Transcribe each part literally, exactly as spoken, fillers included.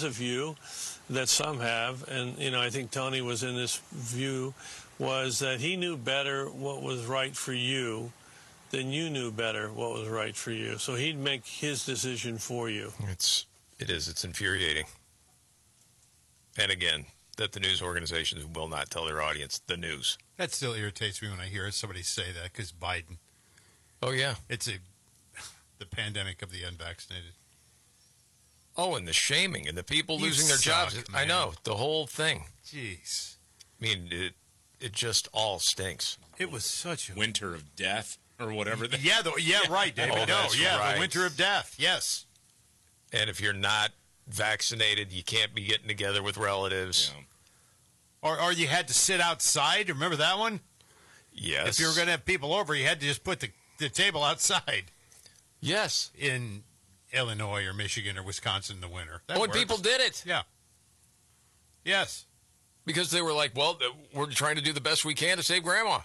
has a view that some have, and, you know, I think Tony was in this view, was that he knew better what was right for you than you knew better what was right for you. So he'd make his decision for you. It's, it is. It's infuriating. And again, that the news organizations will not tell their audience the news. That still irritates me when I hear somebody say that, because Biden. Oh, yeah. It's a the pandemic of the unvaccinated. Oh, and the shaming and the people You losing their suck, jobs. man. I know. The whole thing. Jeez. I mean, it it just all stinks. It was such a... Winter of death or whatever. The- yeah, the, yeah, right, David. Oh, no, that's yeah, right. the winter of death. Yes. And if you're not vaccinated, you can't be getting together with relatives. Yeah. Or, or you had to sit outside. Remember that one? Yes. If you were going to have people over, you had to just put the, the table outside. Yes. In Illinois or Michigan or Wisconsin in the winter. That Oh, and works. people did it. Yeah. Yes. Because they were like, well, we're trying to do the best we can to save Grandma.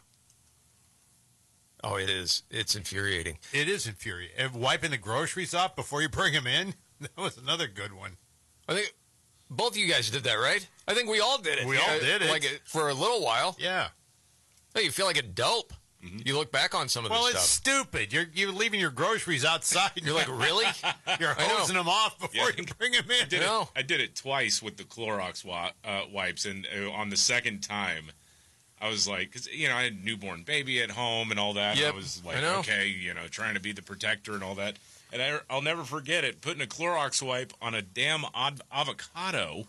Oh, it is. It's infuriating. It is infuriating. And wiping the groceries off before you bring them in, that was another good one. I think both of you guys did that, right? I think we all did it. We all did it. Like for a little while. Yeah. Hey, you feel like a dope. Mm-hmm. You look back on some of well, this it's stuff. stupid. You're you're leaving your groceries outside. You're like, really? You're hosing them off before Yeah. you bring them in. I did, No. it, I did it twice with the Clorox wa- uh, wipes, and uh, on the second time, I was like, because, you know, I had a newborn baby at home and all that. Yep. I was like, I know. okay, you know, trying to be the protector and all that. And I, I'll never forget it, putting a Clorox wipe on a damn od- avocado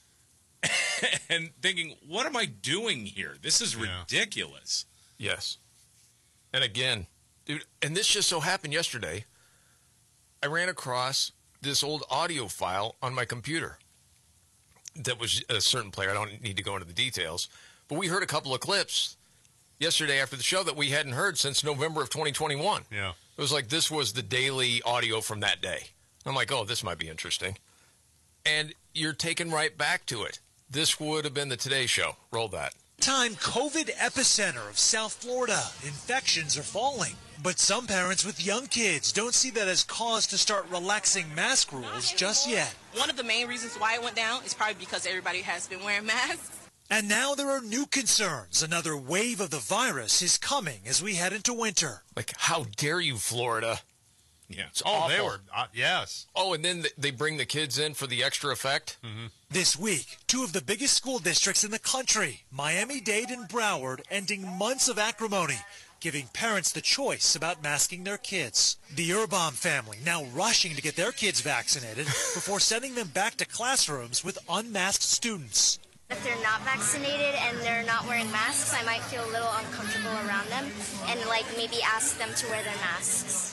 and thinking, what am I doing here? This is Yeah. ridiculous. Yes. And again, dude, and this just so happened yesterday, I ran across this old audio file on my computer that was a certain player. I don't need to go into the details, but we heard a couple of clips yesterday after the show that we hadn't heard since November of twenty twenty-one. Yeah. It was like this was the daily audio from that day. I'm like, oh, this might be interesting. And you're taken right back to it. This would have been the Today Show. Roll that. Time COVID epicenter of South Florida. Infections are falling. But some parents with young kids don't see that as cause to start relaxing mask rules just yet. One of the main reasons why it went down is probably because everybody has been wearing masks. And now there are new concerns. Another wave of the virus is coming as we head into winter. Like, how dare you, Florida? Yeah. It's Oh, they awful. were, uh, yes. Oh, and then th- they bring the kids in for the extra effect? Mm-hmm. This week, two of the biggest school districts in the country, Miami-Dade and Broward, ending months of acrimony, giving parents the choice about masking their kids. The Urbaum family now rushing to get their kids vaccinated before sending them back to classrooms with unmasked students. If they're not vaccinated and they're not wearing masks, I might feel a little uncomfortable around them and like maybe ask them to wear their masks.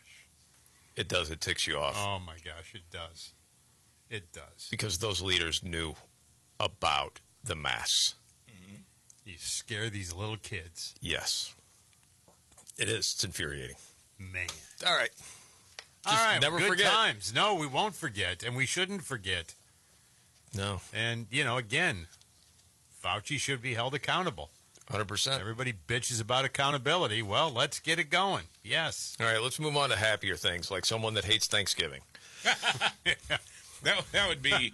It does. It ticks you off. Oh, my gosh, it does. It does. Because those leaders knew about the masks. Mm-hmm. You scare these little kids. Yes. It is. It's infuriating. Man. All right. All right, never good forget. times. No, we won't forget, and we shouldn't forget. No. And, you know, again, Fauci should be held accountable. one hundred percent. Everybody bitches about accountability. Well, let's get it going. Yes. All right, let's move on to happier things, like someone that hates Thanksgiving. That, that would be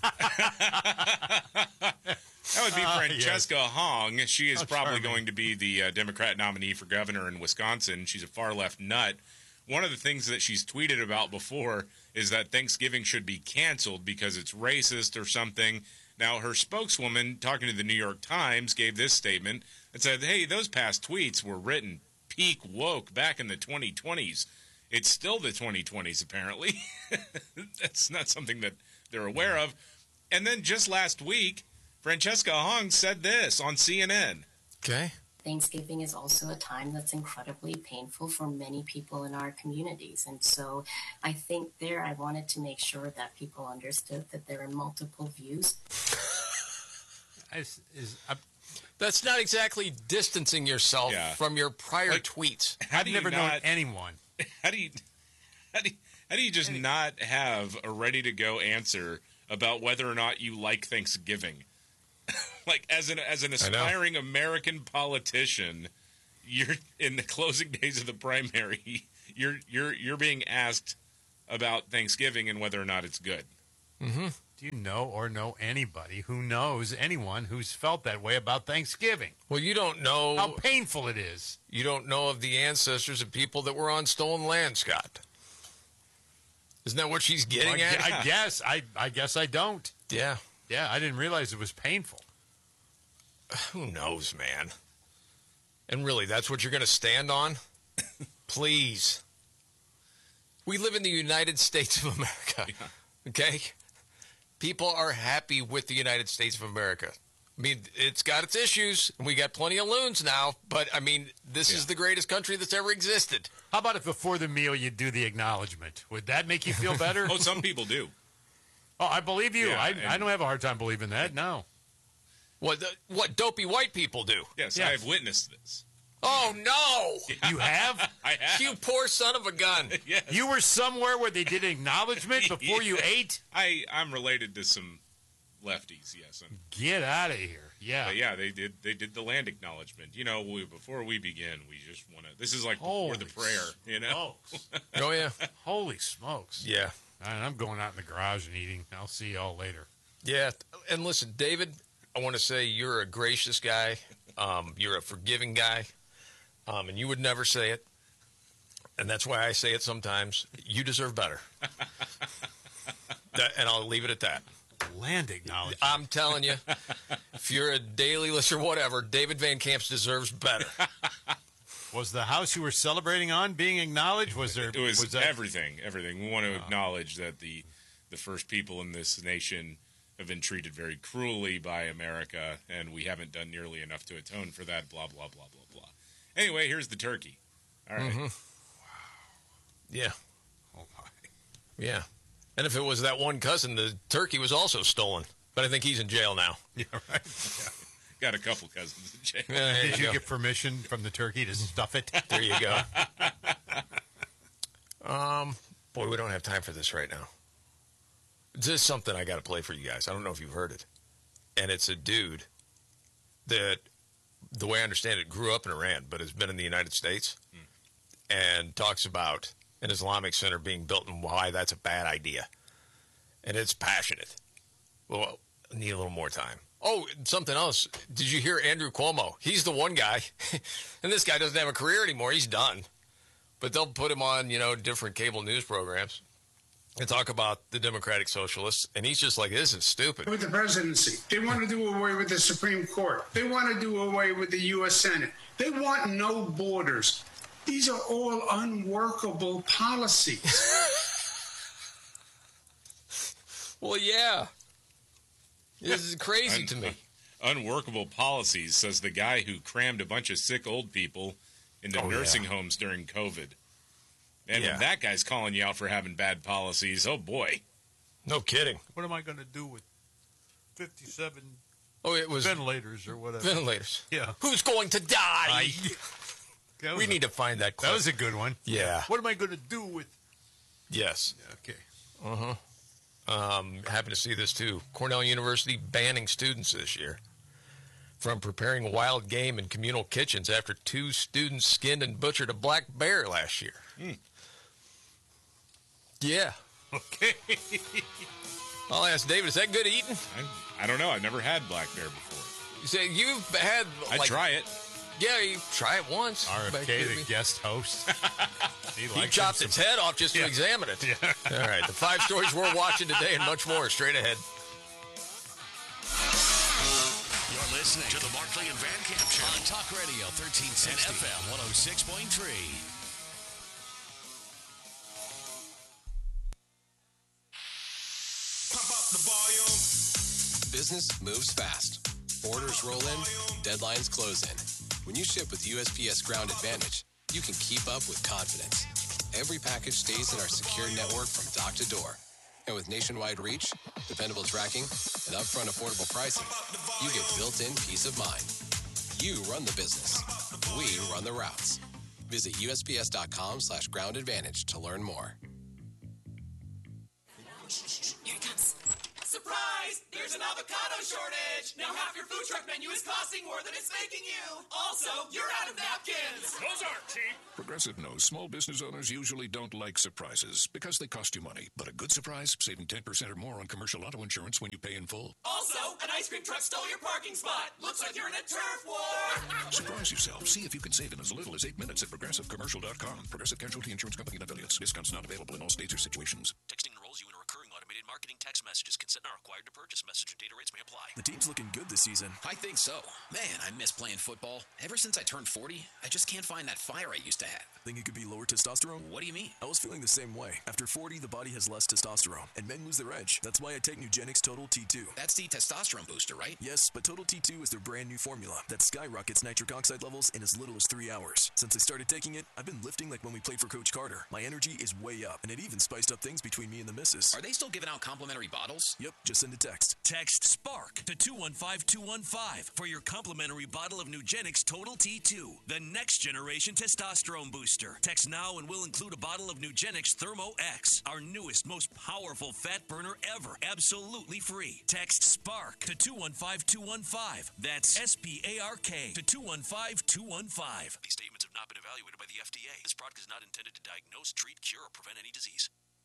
that would be Uh, Francesca yes. Hong. She is How probably charming. going to be the uh, Democrat nominee for governor in Wisconsin. She's a far left nut. One of the things that she's tweeted about before is that Thanksgiving should be canceled because it's racist or something. Now, her spokeswoman, talking to the New York Times, gave this statement that said, hey, those past tweets were written peak woke back in the twenty twenties. It's still the twenty twenties, apparently. That's not something that they're aware of. And then just last week, Francesca Hong said this on C N N. Okay. Thanksgiving is also a time that's incredibly painful for many people in our communities. And so I think there I wanted to make sure that people understood that there are multiple views. Is, is, uh, That's not exactly distancing yourself Yeah. from your prior Like, tweets. How I've do you never not, known anyone. How do you how do you, how do you just not have a ready to go answer about whether or not you like Thanksgiving? Like as an as an aspiring American politician, you're in the closing days of the primary. You're you're you're being asked about Thanksgiving and whether or not it's good. Mm-hmm. Do you know or know anybody who knows anyone who's felt that way about Thanksgiving? Well, you don't know how painful it is. You don't know of the ancestors of people that were on stolen land, Scott. Isn't that what she's getting well, I, at? I guess. I, I guess I don't. Yeah. Yeah, I didn't realize it was painful. Who knows, man? And really, that's what you're going to stand on? Please. We live in the United States of America, yeah. Okay? People are happy with the United States of America. I mean, it's got its issues, and we got plenty of loons now, but, I mean, this yeah. is the greatest country that's ever existed. How about if before the meal you do the acknowledgement? Would that make you feel better? Oh, some people do. Oh, I believe you. Yeah, I, I don't have a hard time believing that, no. What the, what dopey white people do. Yes, yes, I have witnessed this. Oh, no! Yeah. You have? I have. You poor son of a gun. Yes. You were somewhere where they did acknowledgement before you ate? I, I'm related to some lefties, yes. I'm, Get out of here. Yeah. But yeah, they did They did the land acknowledgement. You know, we, before we begin, we just want to... This is like Holy before the prayer, you know? Oh, yeah. Holy smokes. Yeah. And I'm going out in the garage and eating. I'll see y'all later. Yeah. And listen, David, I want to say you're a gracious guy. Um, you're a forgiving guy. Um, and you would never say it. And that's why I say it sometimes. You deserve better. that, and I'll leave it at that. Land acknowledgement. I'm telling you, if you're a daily listener, whatever, David Van Camp deserves better. Was the house you were celebrating on being acknowledged? Was there? It was, was that... everything. Everything. We want to uh, acknowledge that the the first people in this nation have been treated very cruelly by America, and we haven't done nearly enough to atone for that. Blah blah blah blah blah. Anyway, here's the turkey. All right. Mm-hmm. Wow. Yeah. Oh my. Yeah. And if it was that one cousin, the turkey was also stolen. But I think he's in jail now. Yeah, right. Yeah. Got a couple cousins in jail. Yeah, Did you, you get permission from the turkey to stuff it? There you go. um, boy, we don't have time for this right now. This is something I got to play for you guys. I don't know if you've heard it. And it's a dude that, the way I understand it, grew up in Iran, but has been in the United States hmm. and talks about an Islamic center being built and why that's a bad idea. And it's passionate. Well, I need a little more time. Oh, something else. Did you hear Andrew Cuomo? He's the one guy. And this guy doesn't have a career anymore. He's done. But they'll put him on, you know, different cable news programs and talk about the Democratic Socialists. And he's just like, this is stupid. With the presidency. They want to do away with the Supreme Court. They want to do away with the U S Senate. They want no borders. These are all unworkable policies. Well, yeah. This is crazy Un- to me. Unworkable policies, says the guy who crammed a bunch of sick old people into oh, nursing yeah. homes during COVID. And yeah. when that guy's calling you out for having bad policies, oh boy. No kidding. What am I going to do with fifty-seven oh, it was ventilators or whatever? Ventilators. Yeah. Who's going to die? I, we a, need to find that clip. That was a good one. Yeah. What am I going to do with... Yes. Okay. Uh-huh. Um, happy to see this, too. Cornell University banning students this year from preparing wild game in communal kitchens after two students skinned and butchered a black bear last year. Mm. Yeah. Okay. I'll ask David, is that good eating? I, I don't know. I've never had black bear before. You say you've had... I'd like, try it. Yeah, you try it once. R F K, the guest host. He, he chopped its head off just yeah. to examine it. Yeah. All right, the five stories we're watching today and much more straight ahead. You're listening to the Markley and Van Camp Show on Talk Radio thirteen sixty and F M one oh six point three. Pump up the volume. Business moves fast. Orders roll in, deadlines close in. When you ship with U S P S Ground Advantage, you can keep up with confidence. Every package stays in our secure network from dock to door. And with nationwide reach, dependable tracking, and upfront affordable pricing, you get built-in peace of mind. You run the business. We run the routes. Visit usps.com slash ground advantage to learn more. Here it comes. Surprise! Guys, there's an avocado shortage. Now half your food truck menu is costing more than it's making you. Also, you're out of napkins. Those aren't cheap. Progressive knows small business owners usually don't like surprises because they cost you money. But a good surprise, saving ten percent or more on commercial auto insurance when you pay in full. Also, an ice cream truck stole your parking spot. Looks like you're in a turf war. Surprise yourself. See if you can save in as little as eight minutes at progressive commercial dot com. Progressive Casualty Insurance Company and affiliates. Discounts not available in all states or situations. Texting enrolls you in a recurring automated marketing text messages. Consent not required to purchase. Message and data rates may apply. The team's looking good this season. I think so. Man, I miss playing football. Ever since I turned forty, I just can't find that fire I used to have. Think it could be lower testosterone? What do you mean? I was feeling the same way. After forty, the body has less testosterone, and men lose their edge. That's why I take Nugenix Total T two. That's the testosterone booster, right? Yes, but Total T two is their brand new formula that skyrockets nitric oxide levels in as little as three hours. Since I started taking it, I've been lifting like when we played for Coach Carter. My energy is way up, and it even spiced up things between me and the missus. Are they still giving out complimentary bottles? Yep, just send a text. Text SPARK to two one five two one five for your complimentary bottle of Nugenix Total T two, the next generation testosterone booster. Text now and we'll include a bottle of Nugenix Thermo X, our newest, most powerful fat burner ever, absolutely free. Text SPARK to two one five two one five. That's S P A R K to two one five two one five. These statements have not been evaluated by the F D A. This product is not intended to diagnose, treat, cure, or prevent any disease.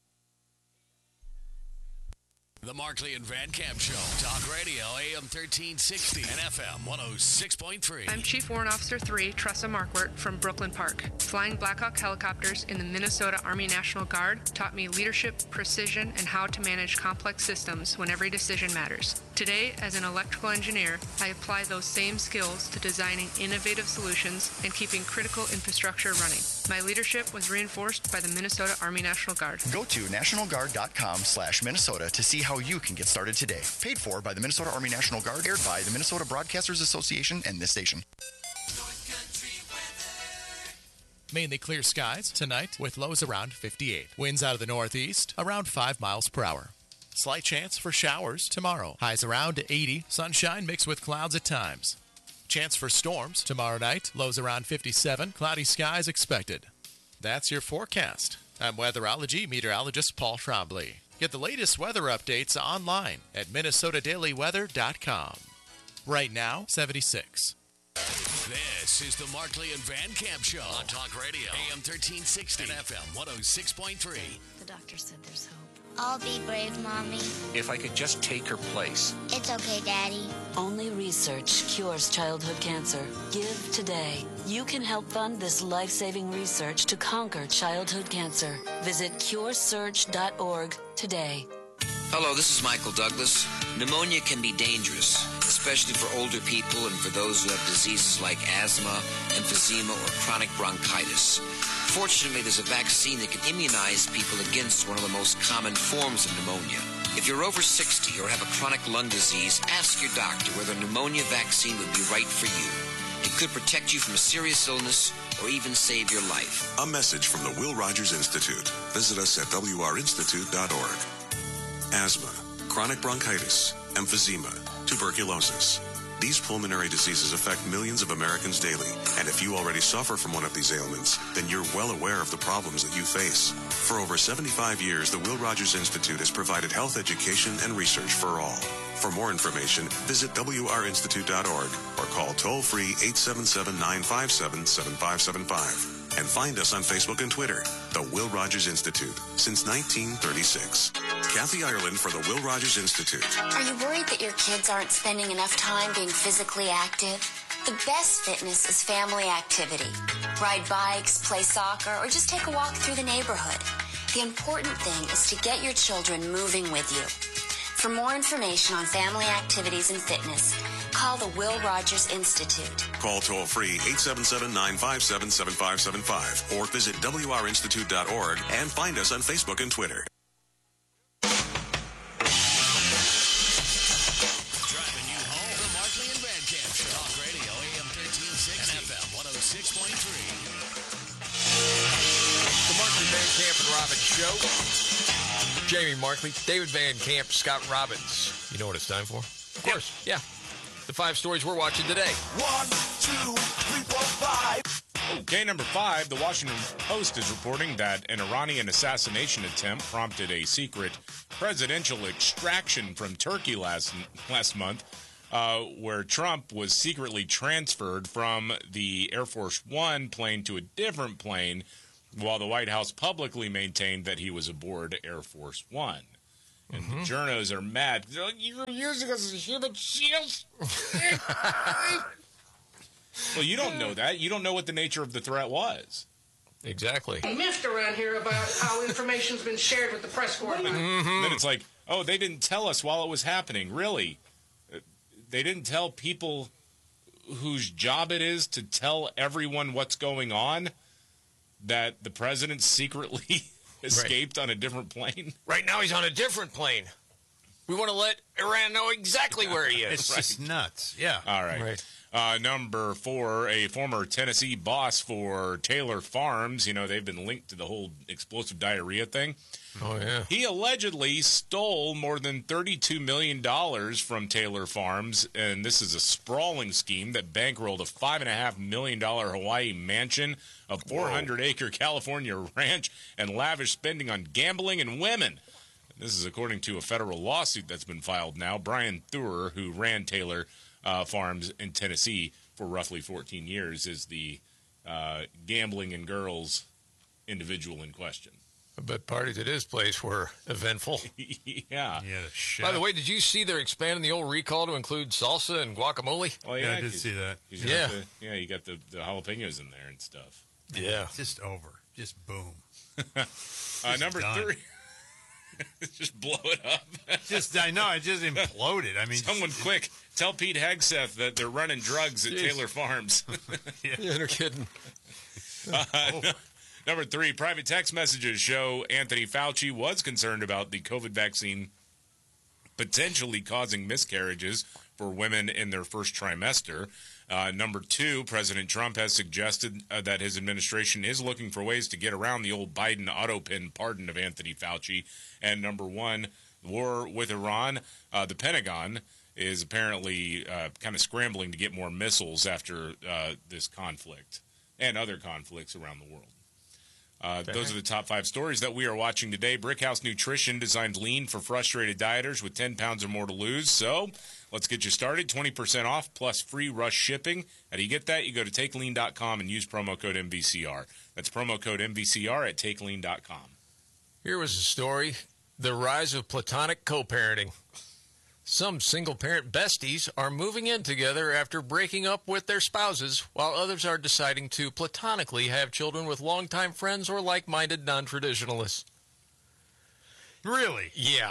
The Markley and Van Camp Show. Talk Radio, A M thirteen sixty and F M one oh six point three. I'm Chief Warrant Officer three, Tressa Markwart from Brooklyn Park. Flying Black Hawk helicopters in the Minnesota Army National Guard taught me leadership, precision, and how to manage complex systems when every decision matters. Today, as an electrical engineer, I apply those same skills to designing innovative solutions and keeping critical infrastructure running. My leadership was reinforced by the Minnesota Army National Guard. Go to national guard dot com slash Minnesota to see how you can get started today. Paid for by the Minnesota Army National Guard, aired by the Minnesota Broadcasters Association and this station. Mainly clear skies tonight with lows around fifty-eight. Winds out of the northeast around five miles per hour. Slight chance for showers tomorrow. Highs around eighty. Sunshine mixed with clouds at times. Chance for storms tomorrow night. Lows around fifty-seven. Cloudy skies expected. That's your forecast. I'm weatherology meteorologist Paul Trombley. Get the latest weather updates online at minnesota daily weather dot com. Right now, seventy-six. This is the Markley and Van Camp Show on Talk Radio, A M thirteen sixty and F M one oh six point three. The doctor said there's hope. I'll be brave, Mommy. If I could just take her place. It's okay, Daddy. Only research cures childhood cancer. Give today. You can help fund this life-saving research to conquer childhood cancer. Visit cure search dot org today. Hello, this is Michael Douglas. Pneumonia can be dangerous, especially for older people and for those who have diseases like asthma, emphysema, or chronic bronchitis. Fortunately, there's a vaccine that can immunize people against one of the most common forms of pneumonia. If you're over sixty or have a chronic lung disease, ask your doctor whether a pneumonia vaccine would be right for you. It could protect you from a serious illness or even save your life. A message from the Will Rogers Institute. Visit us at w r institute dot org. Asthma, chronic bronchitis, emphysema, tuberculosis. These pulmonary diseases affect millions of Americans daily, and if you already suffer from one of these ailments, then you're well aware of the problems that you face. For over seventy-five years, the Will Rogers Institute has provided health education and research for all. For more information, visit w r institute dot org or call toll-free eight seven seven, nine five seven, seven five seven five. And find us on Facebook and Twitter, the Will Rogers Institute, since nineteen thirty-six. Kathy Ireland for the Will Rogers Institute. Are you worried that your kids aren't spending enough time being physically active? The best fitness is family activity. Ride bikes, play soccer, or just take a walk through the neighborhood. The important thing is to get your children moving with you. For more information on family activities and fitness, call the Will Rogers Institute. Call toll-free eight seven seven, nine five seven, seven five seven five or visit w r institute dot org and find us on Facebook and Twitter. Driving you home, the Markley and Van Camp Show. Talk Radio, A M thirteen sixty and F M one oh six point three. The Markley, Van Camp, and Robbins Show. Jamie Markley, David Van Camp, Scott Robbins. You know what it's time for? Of course, yeah. The five stories we're watching today. One, two, three, four, five. Okay, number five, the Washington Post is reporting that an Iranian assassination attempt prompted a secret presidential extraction from Turkey last last month, uh, where Trump was secretly transferred from the Air Force One plane to a different plane, while the White House publicly maintained that he was aboard Air Force One. And mm-hmm. the journos are mad. They're like, you're using us as human shields? Well, you don't know that. You don't know what the nature of the threat was. Exactly. Miffed around here about how information's been shared with the press corps. Mm-hmm. Then it's like, oh, they didn't tell us while it was happening. Really? They didn't tell people whose job it is to tell everyone what's going on that the president secretly escaped right. on a different plane? Right now he's on a different plane. We want to let Iran know exactly where he is. It's right. just nuts. Yeah. All right. Right. Uh, number four, a former Tennessee boss for Taylor Farms. You know, they've been linked to the whole explosive diarrhea thing. Oh, yeah. He allegedly stole more than thirty-two million dollars from Taylor Farms, and this is a sprawling scheme that bankrolled a five point five million dollars Hawaii mansion, a four hundred acre California ranch, and lavish spending on gambling and women. This is according to a federal lawsuit that's been filed now. Brian Thurer, who ran Taylor uh, Farms in Tennessee for roughly fourteen years, is the uh, gambling and girls individual in question. But parties at his place were eventful. yeah. Yeah, the chef. By the way, did you see they're expanding the old recall to include salsa and guacamole? Oh, yeah, yeah I did see that. Yeah. The, yeah, you got the, the jalapenos in there and stuff. Yeah. It's just over. Just boom. uh, number done. three. Just blow it up. just I know, it just imploded. I mean, someone quick, tell Pete Hegseth that they're running drugs at Jeez. Taylor Farms. yeah. yeah, no kidding. Uh, oh. no, number three, private text messages show Anthony Fauci was concerned about the COVID vaccine potentially causing miscarriages for women in their first trimester. Uh, number two, President Trump has suggested uh, that his administration is looking for ways to get around the old Biden auto-pin pardon of Anthony Fauci. And number one, war with Iran. Uh, the Pentagon is apparently uh, kind of scrambling to get more missiles after uh, this conflict and other conflicts around the world. Uh, those are the top five stories that we are watching today. Brickhouse Nutrition designed lean for frustrated dieters with ten pounds or more to lose. So let's get you started. twenty percent off plus free rush shipping. How do you get that? You go to take lean dot com and use promo code M V C R. That's promo code M V C R at take lean dot com. Here was a story, the rise of platonic co-parenting. Some single-parent besties are moving in together after breaking up with their spouses, while others are deciding to platonically have children with longtime friends or like-minded non-traditionalists. Really? Yeah.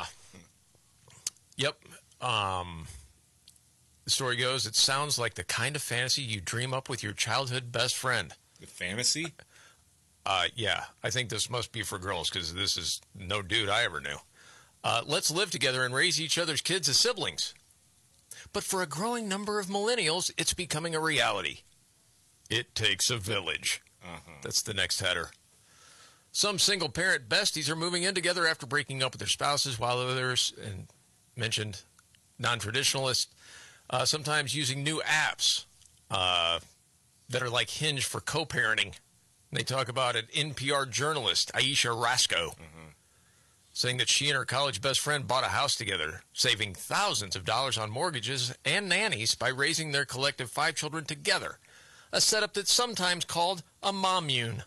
Yep. Um, the story goes, it sounds like the kind of fantasy you dream up with your childhood best friend. The fantasy? Uh, yeah. I think this must be for girls, because this is no dude I ever knew. Uh, let's live together and raise each other's kids as siblings. But for a growing number of millennials, it's becoming a reality. It takes a village. Uh-huh. That's the next header. Some single-parent besties are moving in together after breaking up with their spouses, while others, and mentioned non-traditionalists, uh, sometimes using new apps uh, that are like Hinge for co-parenting. They talk about an N P R journalist, Aisha Rasco, mm-hmm. saying that she and her college best friend bought a house together, saving thousands of dollars on mortgages and nannies by raising their collective five children together, a setup that's sometimes called a mommune.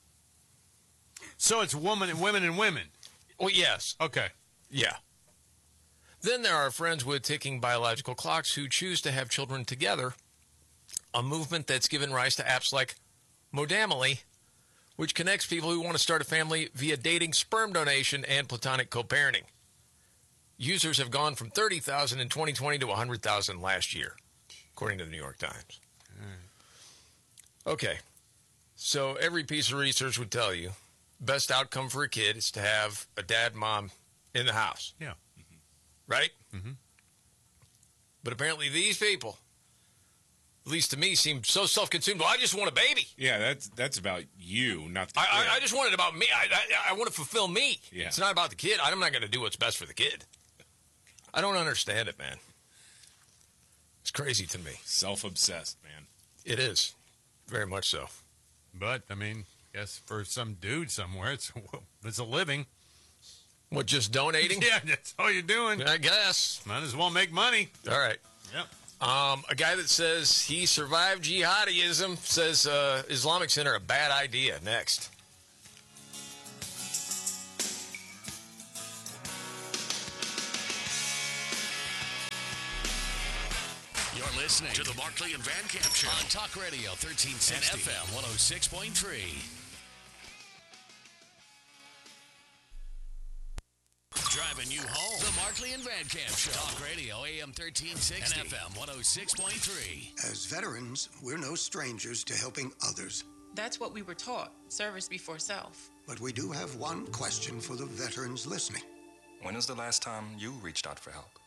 So it's woman and women and women? Well, yes. Okay. Yeah. Then there are friends with ticking biological clocks who choose to have children together, a movement that's given rise to apps like Modamily, which connects people who want to start a family via dating, sperm donation, and platonic co-parenting. Users have gone from thirty thousand in twenty twenty to one hundred thousand last year, according to the New York Times. Okay, so every piece of research would tell you best outcome for a kid is to have a dad, mom in the house. Yeah. Right? Mm-hmm. But apparently these people, at least to me, seem so self-consumed. Well, I just want a baby. Yeah, that's that's about you, not the I, kid. I, I just want it about me. I, I, I want to fulfill me. Yeah. It's not about the kid. I'm not going to do what's best for the kid. I don't understand it, man. It's crazy to me. Self-obsessed, man. It is. Very much so. But, I mean, I guess for some dude somewhere, it's, it's a living. What, just donating? Yeah, that's all you're doing. I guess. Might as well make money. All right. Yep. Um, a guy that says he survived jihadism says uh, Islamic Center a bad idea. Next. You're listening to the Markley and Van Camp Show on Talk Radio thirteen sixty and F M one oh six point three. Driving you home. The Markley and Van Camp Show. Talk Radio A M thirteen sixty and F M one oh six point three. As veterans, we're no strangers to helping others. That's what we were taught, service before self. But we do have one question for the veterans listening. When was the last time you reached out for help?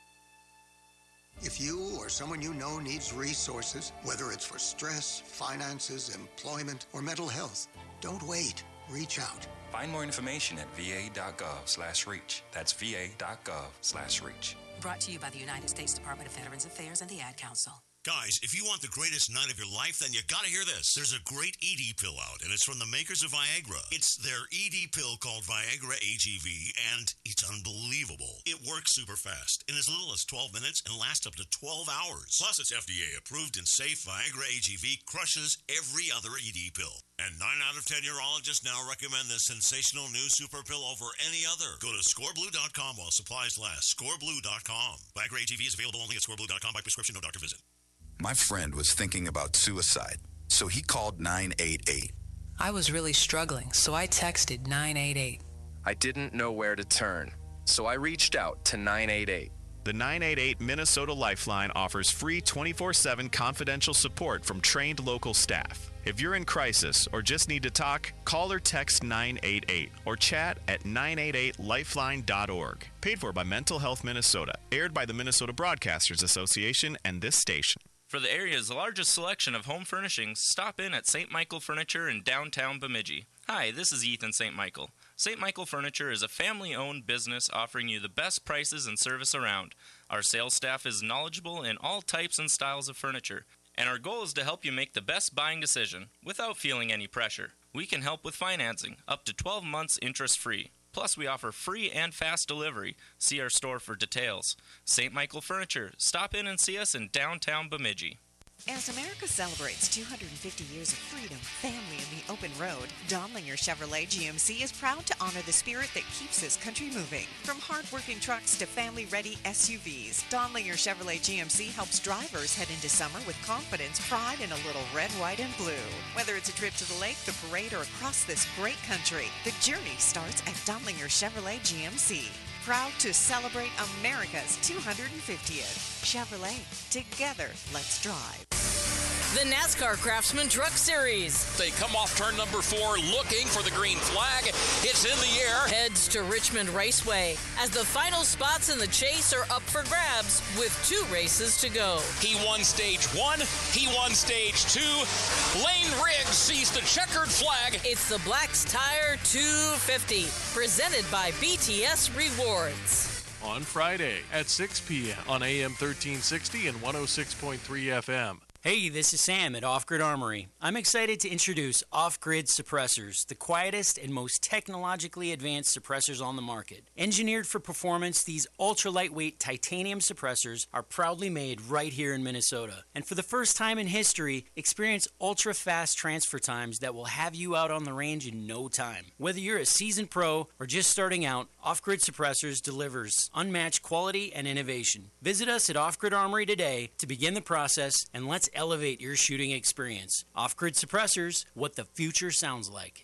If you or someone you know needs resources, whether it's for stress, finances, employment, or mental health, don't wait. Reach out. Find more information at va.gov slash reach. That's va.gov slash reach. Brought to you by the United States Department of Veterans Affairs and the Ad Council. Guys, if you want the greatest night of your life, then you gotta hear this. There's a great E D pill out, and it's from the makers of Viagra. It's their E D pill called Viagra A G V, and it's unbelievable. It works super fast, in as little as twelve minutes, and lasts up to twelve hours. Plus, it's F D A approved and safe. Viagra A G V crushes every other E D pill. And nine out of ten urologists now recommend this sensational new super pill over any other. Go to score blue dot com while supplies last. score blue dot com. Viagra A G V is available only at score blue dot com by prescription, no doctor visit. My friend was thinking about suicide, so he called nine eight eight. I was really struggling, so I texted nine eight eight. I didn't know where to turn, so I reached out to nine eight eight. The nine eight eight Minnesota Lifeline offers free twenty-four seven confidential support from trained local staff. If you're in crisis or just need to talk, call or text nine eight eight or chat at nine eight eight lifeline dot org. Paid for by Mental Health Minnesota. Aired by the Minnesota Broadcasters Association and this station. For the area's largest selection of home furnishings, stop in at Saint Michael Furniture in downtown Bemidji. Hi, this is Ethan Saint Michael. Saint Michael Furniture is a family-owned business offering you the best prices and service around. Our sales staff is knowledgeable in all types and styles of furniture, and our goal is to help you make the best buying decision without feeling any pressure. We can help with financing, up to twelve months interest-free. Plus, we offer free and fast delivery. See our store for details. Saint Michael Furniture. Stop in and see us in downtown Bemidji. As America celebrates two hundred fifty years of freedom, family, and the open road, Donlinger Chevrolet G M C is proud to honor the spirit that keeps this country moving. From hard-working trucks to family-ready S U Vs, Donlinger Chevrolet G M C helps drivers head into summer with confidence, pride, and a little red, white, and blue. Whether it's a trip to the lake, the parade, or across this great country, the journey starts at Donlinger Chevrolet G M C. Proud to celebrate America's two hundred fiftieth. Chevrolet, together, let's drive. The NASCAR Craftsman Truck Series. They come off turn number four looking for the green flag. It's in the air. Heads to Richmond Raceway as the final spots in the chase are up for grabs with two races to go. He won stage one. He won stage two. Lane Riggs sees the checkered flag. It's the Black's Tire two fifty, presented by B T S Rewards. On Friday at six p.m. on A M thirteen sixty and one oh six point three F M. Hey, this is Sam at Off Grid Armory. I'm excited to introduce Off Grid Suppressors, the quietest and most technologically advanced suppressors on the market. Engineered for performance, these ultra-lightweight titanium suppressors are proudly made right here in Minnesota. And for the first time in history, experience ultra-fast transfer times that will have you out on the range in no time. Whether you're a seasoned pro or just starting out, Off Grid Suppressors delivers unmatched quality and innovation. Visit us at Off Grid Armory today to begin the process, and let's elevate your shooting experience. Off-Grid Suppressors, what the future sounds like.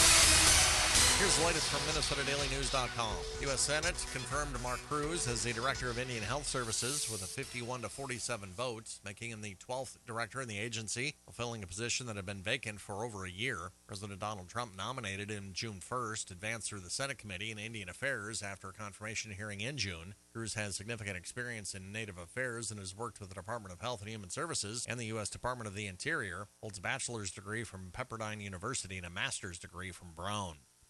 Here's the latest from Minnesota Daily News dot com. U S Senate confirmed Mark Cruz as the Director of Indian Health Services with a fifty-one to forty-seven votes, making him the twelfth director in the agency, fulfilling a position that had been vacant for over a year. President Donald Trump nominated him June first, advanced through the Senate Committee on Indian Affairs after a confirmation hearing in June. Cruz has significant experience in Native affairs and has worked with the Department of Health and Human Services and the U S Department of the Interior, holds a bachelor's degree from Pepperdine University and a master's degree from Brown.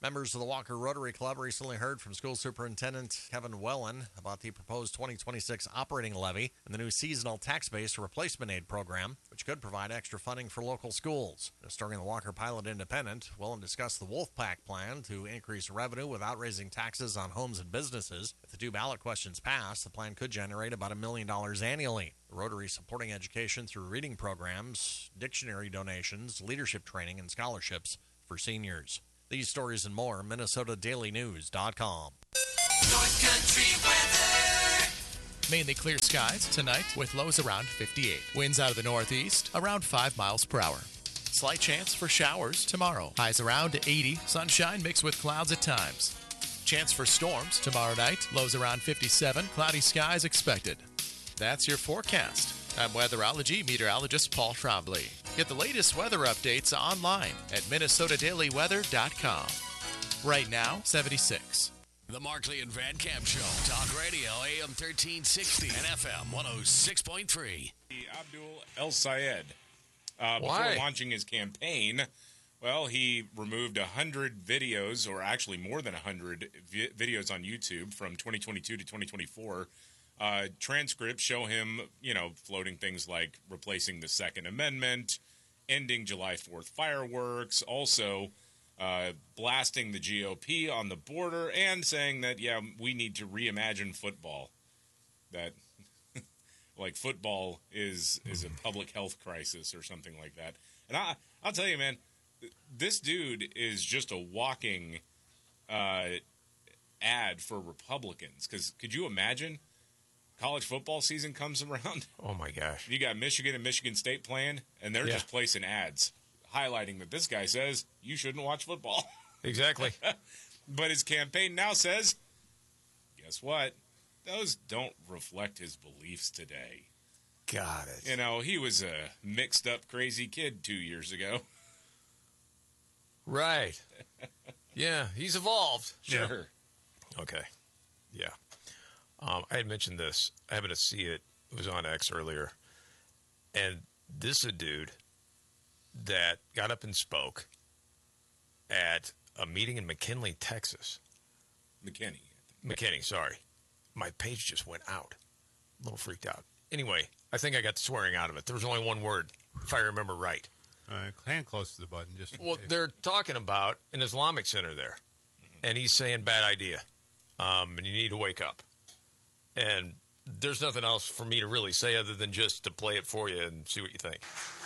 Members of the Walker Rotary Club recently heard from School Superintendent Kevin Wellen about the proposed twenty twenty-six operating levy and the new seasonal tax-based replacement aid program, which could provide extra funding for local schools. In a story in the Walker Pilot Independent, Wellen discussed the Wolfpack plan to increase revenue without raising taxes on homes and businesses. If the two ballot questions pass, the plan could generate about a million dollars annually. The Rotary supporting education through reading programs, dictionary donations, leadership training, and scholarships for seniors. These stories and more, Minnesota Daily News dot com. North Country weather. Mainly clear skies tonight with lows around fifty-eight. Winds out of the northeast around five miles per hour. Slight chance for showers tomorrow. Highs around eighty. Sunshine mixed with clouds at times. Chance for storms tomorrow night. Lows around fifty-seven. Cloudy skies expected. That's your forecast. I'm weatherology meteorologist Paul Trombley. Get the latest weather updates online at Minnesota Daily Weather dot com. Right now, seventy-six. The Markley and Van Camp Show. Talk radio, A M thirteen sixty and F M one oh six point three. Abdul El Sayed. Uh, before Why? launching his campaign, well, he removed one hundred videos, or actually more than one hundred vi- videos on YouTube from twenty twenty-two to twenty twenty-four. Uh, transcripts show him, you know, floating things like replacing the Second Amendment, ending July fourth fireworks, also uh, blasting the G O P on the border, and saying that, yeah, we need to reimagine football. That, like, football is is a public health crisis or something like that. And I, I'll tell you, man, this dude is just a walking uh, ad for Republicans. Because could you imagine? College football season comes around. Oh, my gosh. You got Michigan and Michigan State playing, and they're Yeah. just placing ads highlighting that this guy says you shouldn't watch football. Exactly. But his campaign now says, guess what? Those don't reflect his beliefs today. Got it. You know, he was a mixed up, crazy kid two years ago. Right. Yeah, he's evolved. Sure. Okay. Yeah. Um, I had mentioned this. I happened to see it. It was on X earlier. And this is a dude that got up and spoke at a meeting in McKinley, Texas. McKinney. McKinney, sorry. My page just went out. A little freaked out. Anyway, I think I got the swearing out of it. There was only one word, if I remember right. Uh, hand close to the button. Just in Well, case. they're talking about an Islamic center there. And he's saying, bad idea. Um, and you need to wake up. And there's nothing else for me to really say other than just to play it for you and see what you think.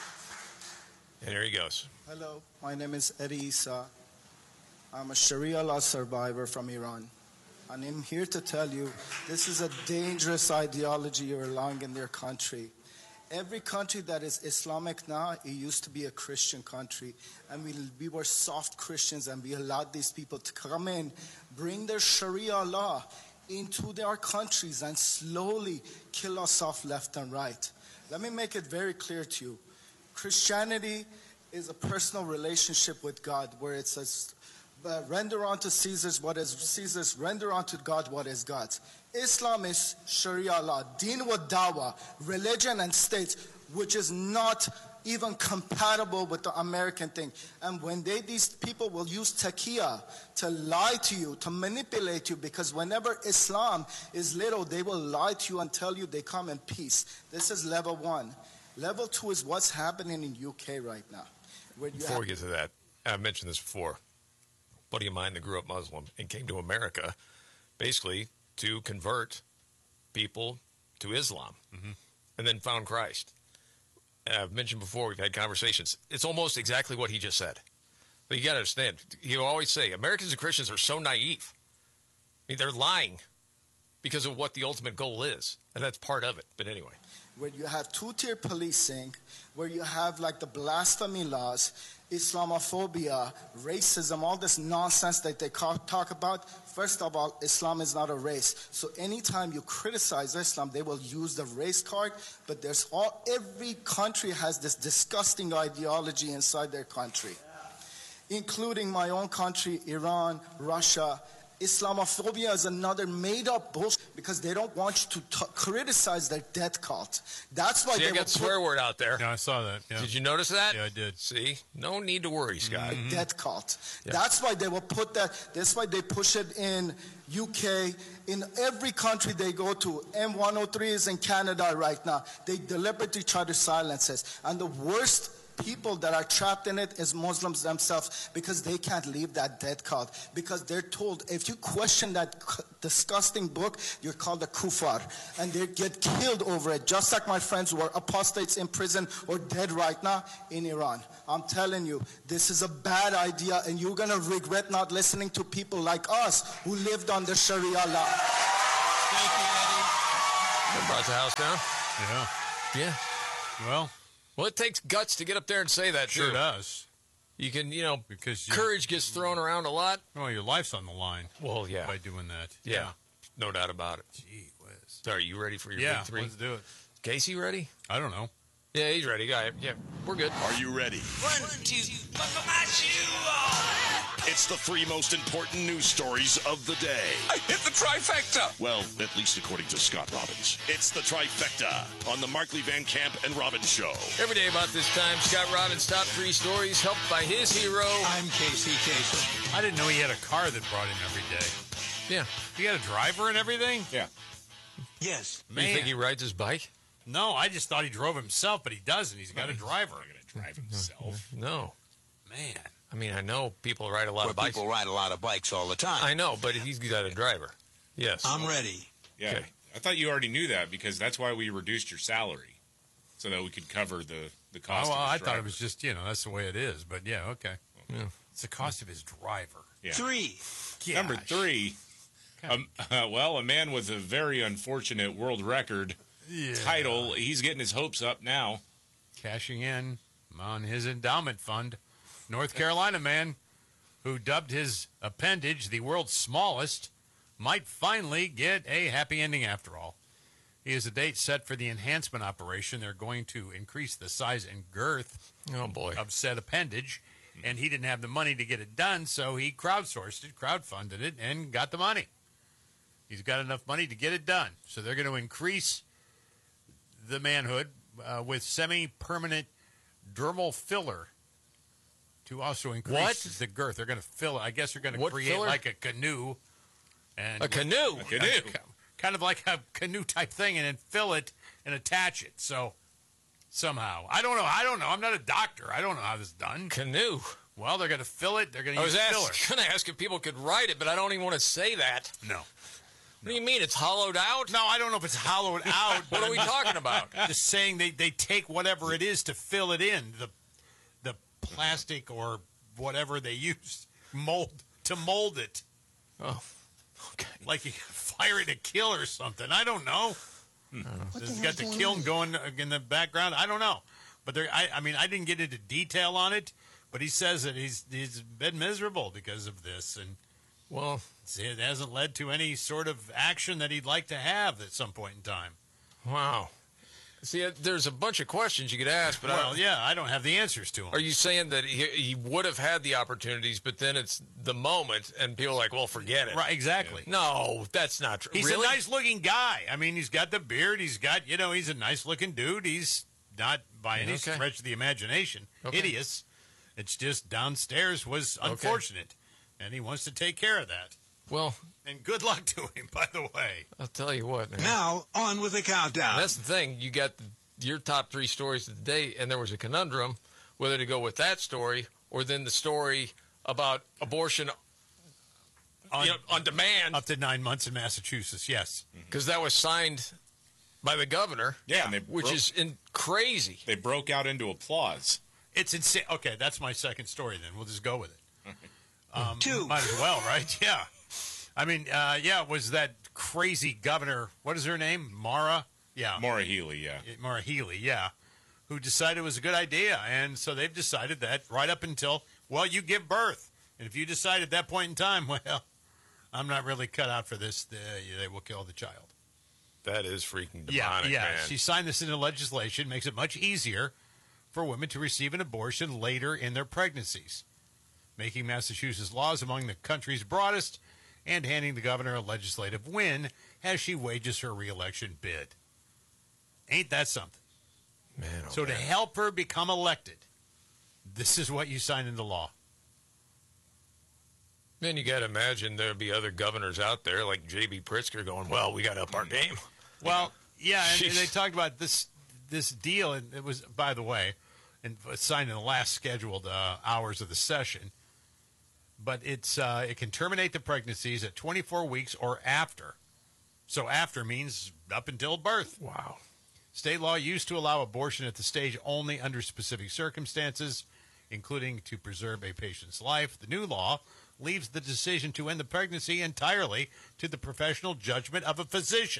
And here he goes. Hello, my name is Eddie Issa. I'm a Sharia law survivor from Iran. And I'm here to tell you this is a dangerous ideology you're allowing in their country. Every country that is Islamic now, it used to be a Christian country. And we, we were soft Christians, and we allowed these people to come in, bring their Sharia law into their countries and slowly kill us off left and right. Let me make it very clear to you. Christianity is a personal relationship with God where it says, uh, render unto Caesar's what is Caesar's, render unto God what is God's. Islam is Sharia law, Deen wa Dawa, religion and state, which is not even compatible with the American thing. And when they, these people will use taqiyya to lie to you, to manipulate you, because whenever Islam is little, they will lie to you and tell you they come in peace. This is level one. Level two is what's happening in U K right now. Where you Before have, we get to that, I've mentioned this before. A buddy of mine that grew up Muslim and came to America basically to convert people to Islam mm-hmm. and then found Christ. And I've mentioned before, we've had conversations. It's almost exactly what he just said. But you got to understand, he'll always say, Americans and Christians are so naive. I mean, they're lying because of what the ultimate goal is. And that's part of it. But anyway. Where you have two-tier policing, where you have like the blasphemy laws, Islamophobia, racism, all this nonsense that they talk about. First of all, Islam is not a race. So anytime you criticize Islam, they will use the race card. But there's all every country has this disgusting ideology inside their country, including my own country, Iran, Russia, Islamophobia is another made-up bullshit because they don't want you to t- criticize their death cult. That's why See, they I got will swear put word out there. Yeah, I saw that. Yeah. Did you notice that? Yeah, I did. See? No need to worry, Scott. a death cult. Yeah. That's why they will put that. That's why they push it in U K. In every country they go to. M one oh three is in Canada right now. They deliberately try to silence us. And the worst people that are trapped in it is Muslims themselves because they can't leave that death cult because they're told if you question that c- disgusting book, you're called a kufar and they get killed over it, just like my friends who are apostates in prison or dead right now in Iran. I'm telling you, this is a bad idea and you're going to regret not listening to people like us who lived under Sharia law. Thank you, Eddie. That brought the house down. Yeah. Yeah. Well, Well, it takes guts to get up there and say that. sure too. does. You can, you know, Because you, courage gets thrown around a lot. well, your life's on the line Well, yeah, by doing that. yeah, no doubt about it. Gee whiz. So, are you ready for your Yeah, big three? let's do it. Casey ready? I don't know. Yeah, he's ready. Guy, yeah, we're good. Are you ready? One, two, buckle my shoe on. It's the three most important news stories of the day. I hit the trifecta. Well, at least according to Scott Robbins. It's the trifecta on the Markley Van Camp and Robbins Show. Every day about this time, Scott Robbins' top three stories, helped by his hero. I'm Casey Kasem. I didn't know he had a car that brought him every day. Yeah. He had a driver and everything? Yeah. Yes. Do you think he rides his bike? No, I just thought he drove himself, but he doesn't. He's got a driver. He's not going to drive himself. No. Man. I mean, I know people ride a lot Where of bikes. people ride a lot of bikes all the time. I know, but he's got a driver. Yes. I'm ready. Yeah. Okay. I thought you already knew that because that's why we reduced your salary so that we could cover the, the cost Oh, well, of I his thought driver. it was just, you know, that's the way it is. But yeah, okay. Yeah. It's the cost of his driver. Yeah. Three. Number Gosh. three. Um, uh, well, a man with a very unfortunate world record Yeah. title. He's getting his hopes up now. Cashing in on his endowment fund. North Carolina man who dubbed his appendage the world's smallest might finally get a happy ending after all. He has a date set for the enhancement operation. They're going to increase the size and girth Oh, boy. of said appendage, and he didn't have the money to get it done, so he crowdsourced it, crowdfunded it, and got the money. He's got enough money to get it done, so they're going to increase the manhood uh, with semi-permanent dermal filler to also increase What? the girth. They're going to fill it. I guess they're going to What create filler? like a canoe. And A canoe? A canoe. Kind of like a canoe type thing, and then fill it and attach it. So somehow. I don't know. I don't know. I'm not a doctor. I don't know how this is done. Canoe. Well, they're going to fill it. They're going to I use was filler. going to ask if people could ride it, but I don't even want to say that. No. What do you mean? It's hollowed out? No, I don't know if it's hollowed out. What are we talking about? Just saying they, they take whatever it is to fill it in, the the plastic or whatever they use mold to mold it. Oh, okay. Like you fire it to kill or something. I don't know. It's got the kiln going in the background. I don't know. But there, I, I mean, I didn't get into detail on it, but he says that he's he's been miserable because of this, and well, it hasn't led to any sort of action that he'd like to have at some point in time. Wow. See, uh, there's a bunch of questions you could ask, but I Well, don't, yeah, I don't have the answers to them. are you saying that he, he would have had the opportunities, but then it's the moment, and people are like, well, forget it. Right, exactly. No, that's not true. He's really? a nice-looking guy. I mean, he's got the beard. He's got, you know, he's a nice-looking dude. He's not, by any Okay. stretch of the imagination, Okay. hideous. It's just downstairs was unfortunate, and he wants to take care of that. Well, And good luck to him, by the way. I'll tell you what. Man. Now, on with the countdown. That's the thing. You got the, your top three stories of the day, and there was a conundrum whether to go with that story or then the story about abortion On, you know, on demand, up to nine months in Massachusetts, yes. because that was signed by the governor. Yeah, and they which broke- is in crazy. They broke out into applause. It's insane. Okay, that's my second story then. We'll just go with it. Um, Two. Might as well, right? Yeah. I mean, uh, yeah, it was that crazy governor, what is her name? Mara? Yeah. Maura Healey, yeah. Mara Healey, yeah, who decided it was a good idea. And so they've decided that right up until, well, you give birth. And if you decide at that point in time, well, I'm not really cut out for this, they, they will kill the child. That is freaking demonic, Yeah, yeah. man. She signed this into legislation, makes it much easier for women to receive an abortion later in their pregnancies, making Massachusetts laws among the country's broadest and handing the governor a legislative win as she wages her reelection bid. Ain't that something? Man, oh so man. to help her become elected, this is what you sign into law. Then you got to imagine there'll be other governors out there like J B. Pritzker going, well, we got to up our game. Well, yeah, and, and Jeez. they talked about this this deal, and it was, by the way, and signed in the last scheduled uh, hours of the session. But it's uh, it can terminate the pregnancies at twenty-four weeks or after. So after means up until birth. Wow. State law used to allow abortion at the stage only under specific circumstances, including to preserve a patient's life. The new law leaves the decision to end the pregnancy entirely to the professional judgment of a physician.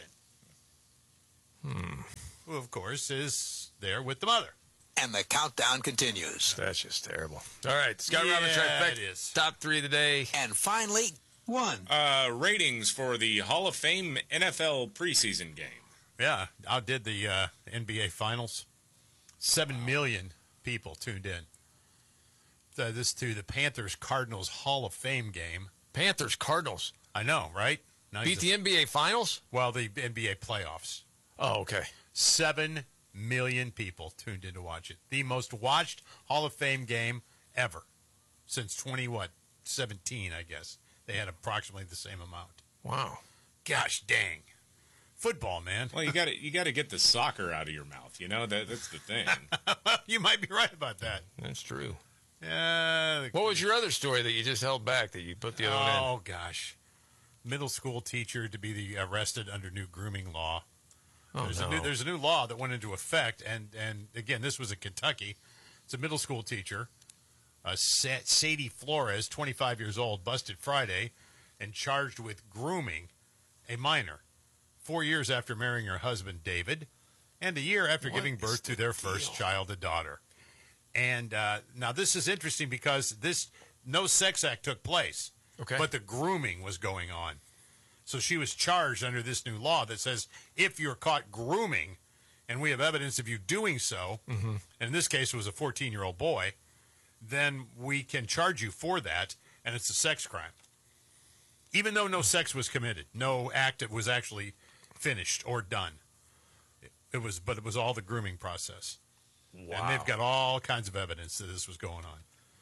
Hmm. Who, of course, is there with the mother. And the countdown continues. That's just terrible. All right, Scott Yeah, Robbins trifecta. it is. Top three of the day. And finally, one. Uh, ratings for the Hall of Fame N F L preseason game. Yeah, outdid the uh, N B A Finals. Seven million people tuned in. Uh, this to the Panthers-Cardinals Hall of Fame game. Panthers-Cardinals. I know, right? Nice. Beat the N B A Finals? Well, the N B A playoffs. Oh, okay. Seven million people tuned in to watch it. The most watched Hall of Fame game ever since twenty what seventeen, I guess. They had approximately the same amount. Wow. Gosh dang. Football, man. Well, you got to you got to get the soccer out of your mouth. You know that that's the thing. You might be right about that. That's true. Yeah. What was your other story that you just held back that you put the other one in? Oh gosh, middle school teacher to be the arrested under new grooming law. Oh, there's no. a new there's a new law that went into effect, and and again, this was in Kentucky. It's a middle school teacher, uh, Sa- Sadie Flores, twenty-five years old, busted Friday, and charged with grooming a minor, four years after marrying her husband David, and a year after What giving birth is to the their deal? first child, a daughter. And uh, now this is interesting because this no sex act took place, Okay. but the grooming was going on. So she was charged under this new law that says if you're caught grooming, and we have evidence of you doing so, Mhm. and in this case it was a fourteen-year-old boy, then we can charge you for that, and it's a sex crime. Even though no sex was committed, no act was actually finished or done. It, it was, but it was all the grooming process. Wow. And they've got all kinds of evidence that this was going on.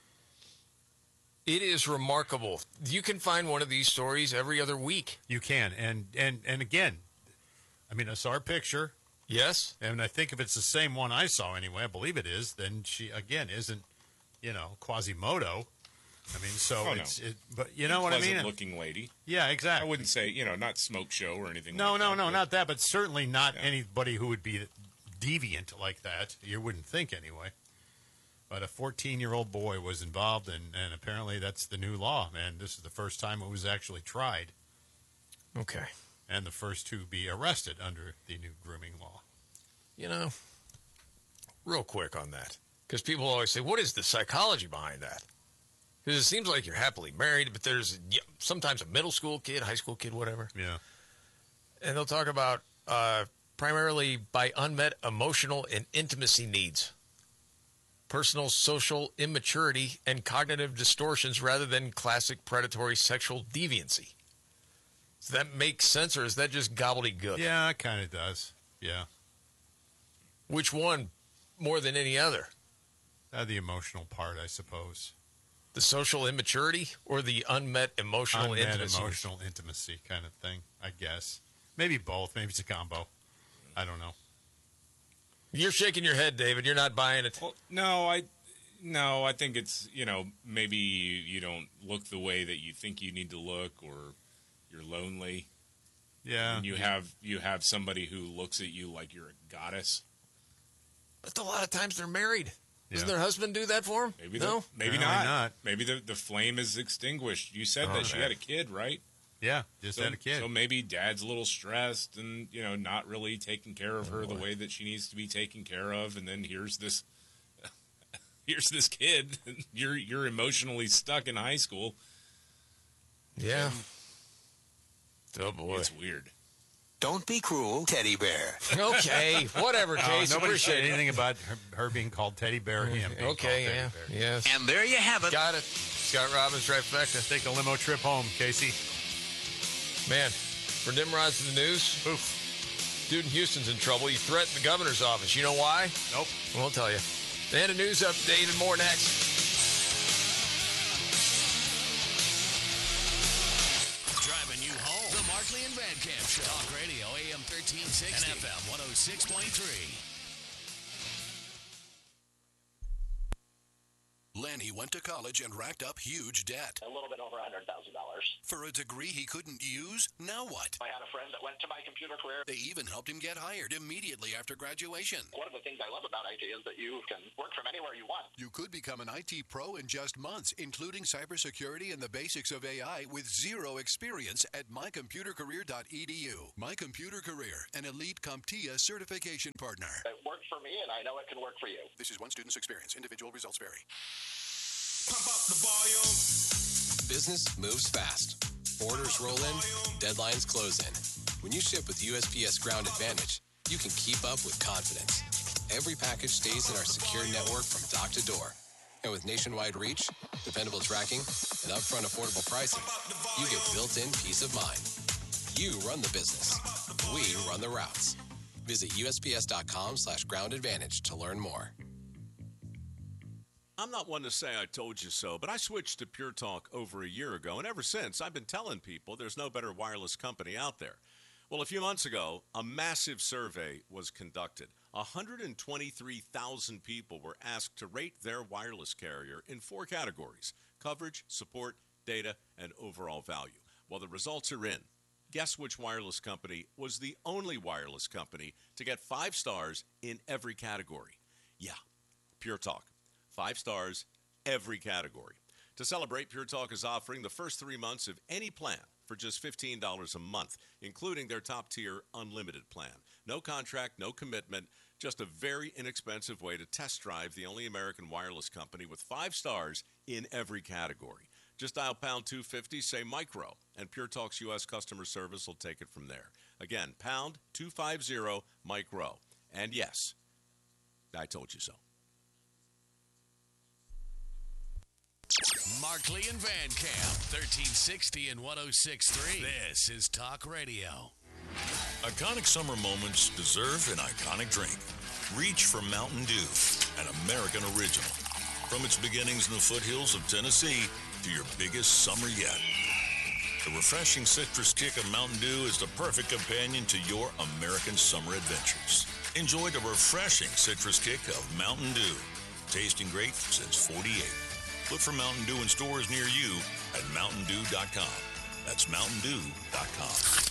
It is remarkable. You can find one of these stories every other week. You can, and and and again, I mean, I saw her picture. Yes. And I think if it's the same one I saw anyway, I believe it is, then she, again, isn't, you know, Quasimodo. I mean, so Oh, no. it's, it, but you know what I mean? Looking lady. Yeah, exactly. I wouldn't say, you know, not smoke show or anything No, like no, that. no, but- not that, but certainly not anybody who would be deviant like that. You wouldn't think anyway. But a fourteen-year-old boy was involved, and, and apparently that's the new law, and this is the first time it was actually tried. Okay. And the first to be arrested under the new grooming law. You know, real quick on that, because people always say, what is the psychology behind that? Because it seems like you're happily married, but there's yeah, sometimes a middle school kid, high school kid, whatever. Yeah. And they'll talk about uh, primarily by unmet emotional and intimacy needs, personal social immaturity, and cognitive distortions rather than classic predatory sexual deviancy. Does that make sense, or is that just gobbledygook? Yeah, it kind of does. Yeah. Which one more than any other? Uh, the emotional part, I suppose. The social immaturity or the unmet emotional Unmet intimacy? emotional intimacy kind of thing, I guess. Maybe both. Maybe it's a combo. I don't know. You're shaking your head, David. You're not buying it. Well, no, I, no, I think it's, you know, maybe you, you don't look the way that you think you need to look, or you're lonely. Yeah. And you have you have somebody who looks at you like you're a goddess. But a lot of times they're married. Doesn't Yeah. their husband do that for them? Maybe no. the, maybe Apparently not. not. Maybe the the flame is extinguished. You said Oh, that she man. had a kid, right? Yeah, just so, had a kid. So maybe dad's a little stressed and, you know, not really taking care of her Oh, the way that she needs to be taken care of. And then here's this, here's this kid. You're you're emotionally stuck in high school. Yeah. Oh, boy. It's weird. Don't be cruel, teddy bear. Okay, whatever, No, Case. nobody said Appreciate it. anything about her, her being called teddy bear, him being Okay, called yeah. teddy bear. Yes. And there you have it. Got it. Scott Robbins, trifecta. Take a limo trip home, Casey. Man, for Nimrod's to the news, oof. Dude in Houston's in trouble. He threatened the governor's office. You know why? Nope. I won't tell you. They had a news update and more next. Driving you home. The Markley and Van Camp Show. Talk Radio, A M thirteen sixty. And F M one oh six point three. Lanny went to college and racked up huge debt. A little bit over one hundred thousand dollars. For a degree he couldn't use? Now what? I had a friend that went to my computer career. They even helped him get hired immediately after graduation. One of the things I love about I T is that you can work from anywhere you want. You could become an I T pro in just months, including cybersecurity and the basics of A I with zero experience at my computer career dot e d u. My Computer Career, an elite CompTIA certification partner. It worked for me, and I know it can work for you. This is one student's experience. Individual results vary. Pump up the volume. Business moves fast. Orders roll in, deadlines close in. When you ship with U S P S Ground Advantage, you can keep up with confidence. Every package stays in our secure network from dock to door. And with nationwide reach, dependable tracking, and upfront affordable pricing, you get built-in peace of mind. You run the business. We run the routes. Visit U S P S dot com slash ground advantage to learn more. I'm not one to say I told you so, but I switched to Pure Talk over a year ago, and ever since, I've been telling people there's no better wireless company out there. Well, a few months ago, a massive survey was conducted. one hundred twenty-three thousand people were asked to rate their wireless carrier in four categories: coverage, support, data, and overall value. Well, the results are in. Guess which wireless company was the only wireless company to get five stars in every category? Yeah, Pure Talk. Five stars, every category. To celebrate, Pure Talk is offering the first three months of any plan for just fifteen dollars a month, including their top-tier unlimited plan. No contract, no commitment, just a very inexpensive way to test drive the only American wireless company with five stars in every category. Just dial pound two fifty, say micro, and Pure Talk's U S customer service will take it from there. Again, pound two fifty, micro. And yes, I told you so. Markley and Van Camp, thirteen sixty and one oh six point three. This is Talk Radio. Iconic summer moments deserve an iconic drink. Reach for Mountain Dew, an American original. From its beginnings in the foothills of Tennessee to your biggest summer yet. The refreshing citrus kick of Mountain Dew is the perfect companion to your American summer adventures. Enjoy the refreshing citrus kick of Mountain Dew. Tasting great since forty-eight. Look for Mountain Dew in stores near you at mountain dew dot com. That's mountain dew dot com.